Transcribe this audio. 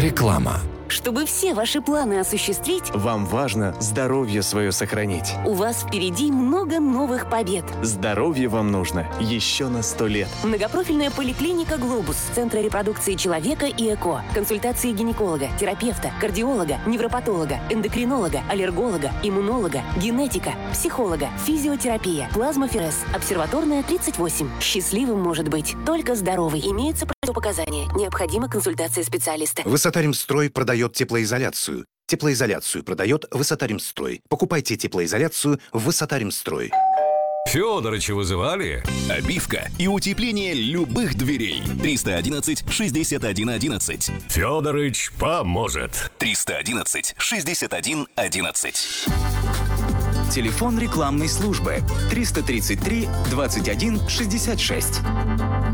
Реклама. Чтобы все ваши планы осуществить, вам важно здоровье свое сохранить. у вас впереди много новых побед. Здоровье вам нужно еще на 100 лет. Многопрофильная поликлиника «Глобус» Центра репродукции человека и ЭКО. Консультации гинеколога, терапевта, кардиолога, невропатолога, эндокринолога, аллерголога, иммунолога, генетика, психолога, физиотерапия, плазмоферез, обсерваторная 38. Счастливым может быть только здоровый. Имеются противопоказания. Необходима консультация специалиста. Высотаримстрой продает теплоизоляцию. Теплоизоляцию продает Высотаримстрой. Покупайте теплоизоляцию в Высотаримстрой. Фёдорыча вызывали? Обивка и утепление любых дверей. 311-61-11. Фёдорыч поможет. 311-61-11. Телефон рекламной службы 333 21 66.